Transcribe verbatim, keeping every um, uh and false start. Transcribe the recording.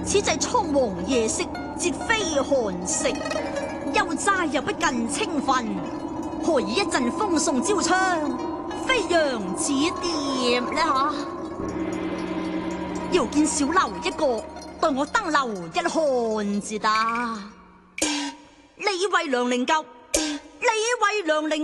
此際蒼黃夜色，絕非寒食。悠哉又不近清訓，何以一陣風送招窗，飛揚似蝶呢？吓！遙見小樓一個，待我登樓一看至得。呢位娘靈鴿，呢位娘靈。